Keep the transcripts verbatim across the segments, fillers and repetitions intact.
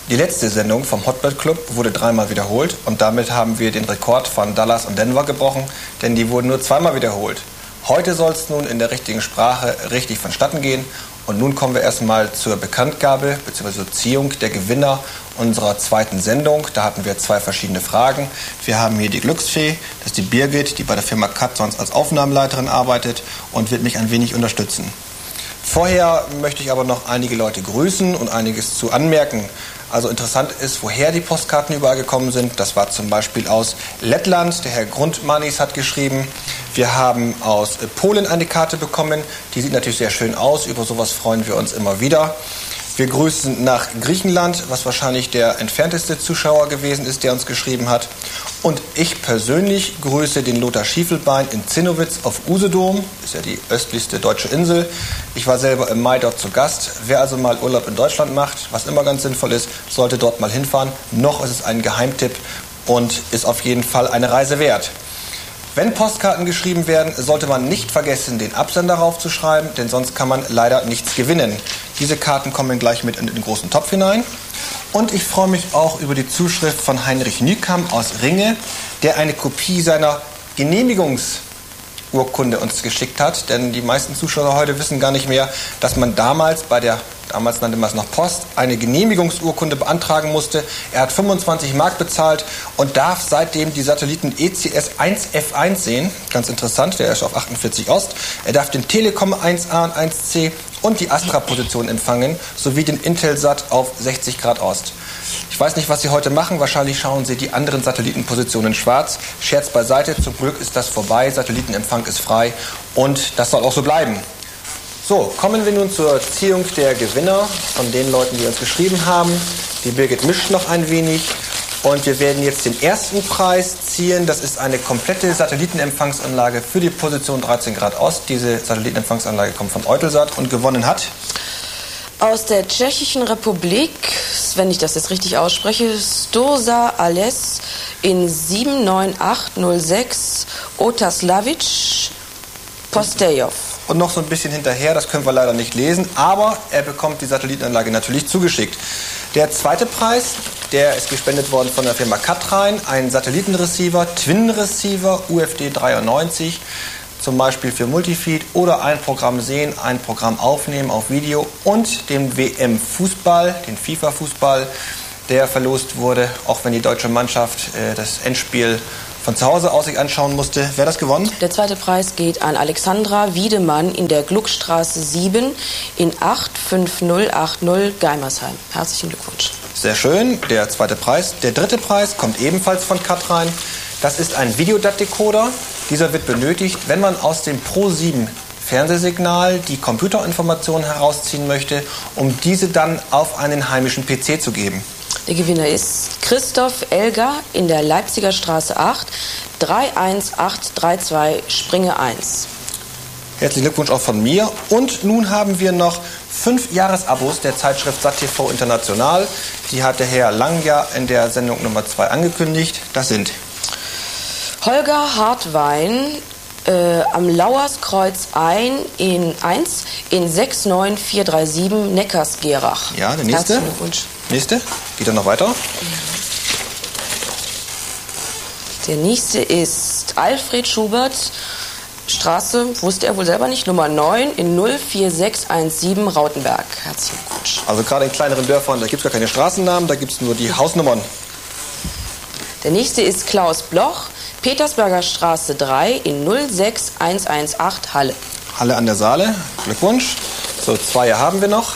Die letzte Sendung vom Hotbird Club wurde dreimal wiederholt und damit haben wir den Rekord von Dallas und Denver gebrochen, denn die wurden nur zweimal wiederholt. Heute soll es nun in der richtigen Sprache richtig vonstatten gehen und nun kommen wir erstmal zur Bekanntgabe bzw. zur Ziehung der Gewinner unserer zweiten Sendung. Da hatten wir zwei verschiedene Fragen. Wir haben hier die Glücksfee, das ist die Birgit, die bei der Firma Cut sonst als Aufnahmeleiterin arbeitet und wird mich ein wenig unterstützen. Vorher möchte ich aber noch einige Leute grüßen und einiges zu anmerken. Also interessant ist, woher die Postkarten überall gekommen sind. Das war zum Beispiel aus Lettland. Der Herr Grundmanis hat geschrieben. Wir haben aus Polen eine Karte bekommen. Die sieht natürlich sehr schön aus. Über sowas freuen wir uns immer wieder. Wir grüßen nach Griechenland, was wahrscheinlich der entfernteste Zuschauer gewesen ist, der uns geschrieben hat. Und ich persönlich grüße den Lothar Schiefelbein in Zinnowitz auf Usedom. Ist ja die östlichste deutsche Insel. Ich war selber im Mai dort zu Gast. Wer also mal Urlaub in Deutschland macht, was immer ganz sinnvoll ist, sollte dort mal hinfahren. Noch ist es ein Geheimtipp und ist auf jeden Fall eine Reise wert. Wenn Postkarten geschrieben werden, sollte man nicht vergessen, den Absender raufzuschreiben, denn sonst kann man leider nichts gewinnen. Diese Karten kommen gleich mit in den großen Topf hinein. Und ich freue mich auch über die Zuschrift von Heinrich Nükamp aus Ringe, der eine Kopie seiner Genehmigungsurkunde uns geschickt hat. Denn die meisten Zuschauer heute wissen gar nicht mehr, dass man damals bei der Damals nannte man es noch Post, eine Genehmigungsurkunde beantragen musste. Er hat fünfundzwanzig Mark bezahlt und darf seitdem die Satelliten E C S eins F eins sehen. Ganz interessant, der ist auf achtundvierzig Ost. Er darf den Telekom eins A und eins C und die Astra-Position empfangen, sowie den Intelsat auf sechzig Grad Ost. Ich weiß nicht, was Sie heute machen. Wahrscheinlich schauen Sie die anderen Satellitenpositionen schwarz. Scherz beiseite, zum Glück ist das vorbei. Satellitenempfang ist frei und das soll auch so bleiben. So, kommen wir nun zur Ziehung der Gewinner von den Leuten, die uns geschrieben haben. Die Birgit mischt noch ein wenig und wir werden jetzt den ersten Preis ziehen. Das ist eine komplette Satellitenempfangsanlage für die Position dreizehn Grad Ost. Diese Satellitenempfangsanlage kommt von Eutelsat und gewonnen hat aus der Tschechischen Republik, wenn ich das jetzt richtig ausspreche, Stosa Ales in sieben neun acht null sechs Otaslavic Postejov. Und noch so ein bisschen hinterher, das können wir leider nicht lesen, aber er bekommt die Satellitenanlage natürlich zugeschickt. Der zweite Preis, der ist gespendet worden von der Firma Kathrein, ein Satellitenreceiver, Twin Receiver U F D dreiundneunzig, zum Beispiel für Multifeed oder ein Programm sehen, ein Programm aufnehmen auf Video und den W M-Fußball, den FIFA-Fußball, der verlost wurde, auch wenn die deutsche Mannschaft äh, das Endspiel von zu Hause aus sich anschauen musste. Wer hat das gewonnen? Der zweite Preis geht an Alexandra Wiedemann in der Gluckstraße sieben in acht fünf null acht null Geimersheim. Herzlichen Glückwunsch. Sehr schön, der zweite Preis. Der dritte Preis kommt ebenfalls von Kathrein. Das ist ein Videodat-Decoder. Dieser wird benötigt, wenn man aus dem Pro sieben Fernsehsignal die Computerinformationen herausziehen möchte, um diese dann auf einen heimischen P C zu geben. Der Gewinner ist Christoph Elger in der Leipziger Straße acht, drei eins acht drei zwei Springe eins. Herzlichen Glückwunsch auch von mir. Und nun haben wir noch fünf Jahresabos der Zeitschrift SatTV International. Die hat der Herr Lang ja in der Sendung Nummer zwei angekündigt. Das sind Holger Hartwein äh, am Lauerskreuz ein in eins in sechs neun vier drei sieben Neckarsgerach. Ja, der nächste. Herzlichen Glückwunsch. Nächste. Geht dann noch weiter? Der nächste ist Alfred Schubert, Straße, wusste er wohl selber nicht, Nummer neun in null vier sechs eins sieben Rautenberg. Herzlichen Glückwunsch. Also gerade in kleineren Dörfern, da gibt es gar keine Straßennamen, da gibt es nur die Hausnummern. Der nächste ist Klaus Bloch, Petersberger Straße drei in null sechs eins eins acht Halle. Halle an der Saale. Glückwunsch. So, zwei haben wir noch.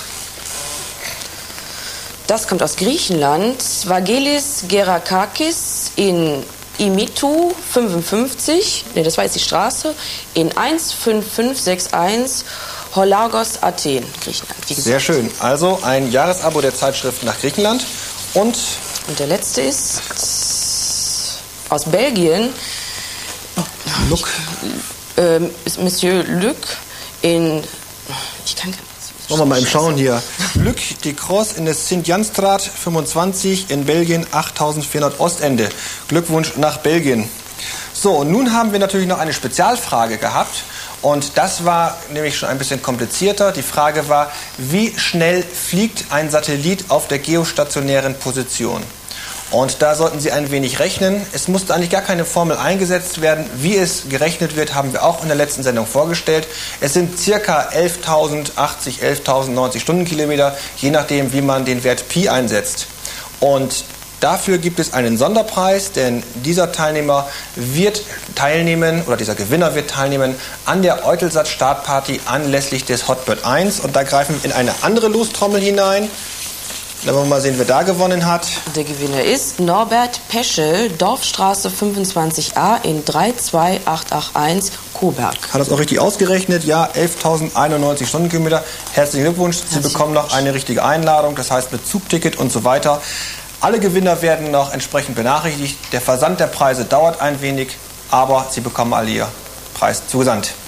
Das kommt aus Griechenland. Vagelis Gerakakis in Imitu fünfundfünfzig, ne, das war jetzt die Straße, in eins fünf fünf sechs eins Holargos Athen, Griechenland. Wie gesagt. Sehr schön. Also ein Jahresabo der Zeitschrift nach Griechenland. Und, Und der letzte ist aus Belgien. Luc. Äh, ist Monsieur Luc in... Ich kann Wollen wir mal im Schauen hier. Luc de Cross in der Sint-Janstraat fünfundzwanzig in Belgien, achttausendvierhundert Ostende. Glückwunsch nach Belgien. So, und nun haben wir natürlich noch eine Spezialfrage gehabt. Und das war nämlich schon ein bisschen komplizierter. Die Frage war, wie schnell fliegt ein Satellit auf der geostationären Position? Und da sollten Sie ein wenig rechnen. Es musste eigentlich gar keine Formel eingesetzt werden. Wie es gerechnet wird, haben wir auch in der letzten Sendung vorgestellt. Es sind ca. elftausendachtzig, elftausendneunzig Stundenkilometer, je nachdem, wie man den Wert Pi einsetzt. Und dafür gibt es einen Sonderpreis, denn dieser Teilnehmer wird teilnehmen, oder dieser Gewinner wird teilnehmen an der Eutelsat-Startparty anlässlich des Hotbird eins. Und da greifen wir in eine andere Lostrommel hinein. Da wollen wir mal sehen, wer da gewonnen hat. Der Gewinner ist Norbert Peschel, Dorfstraße fünfundzwanzig a in drei zwei acht acht eins Coburg. Hat das auch richtig ausgerechnet? Ja, elftausendeinundneunzig Stundenkilometer. Herzlichen Glückwunsch. Sie bekommen noch eine richtige Einladung, das heißt mit Zugticket und so weiter. Alle Gewinner werden noch entsprechend benachrichtigt. Der Versand der Preise dauert ein wenig, aber Sie bekommen alle Ihr Preis zugesandt.